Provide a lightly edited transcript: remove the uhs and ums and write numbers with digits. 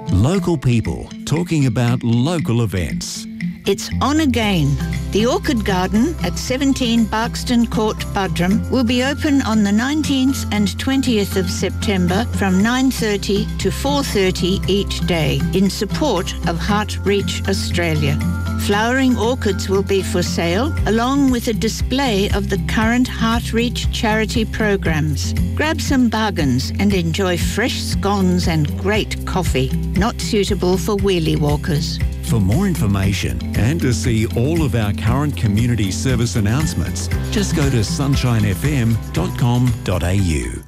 Local people talking about local events. It's on again. The Orchid Garden at 17 Barkston Court, Buderim will be open on the 19th and 20th of September from 9:30 to 4:30 each day in support of Heart Reach Australia. Flowering orchids will be for sale, along with a display of the current Heart Reach charity programs. Grab some bargains and enjoy fresh scones and great coffee, not suitable for wheelie walkers. For more information and to see all of our current community service announcements, just go to sunshinefm.com.au.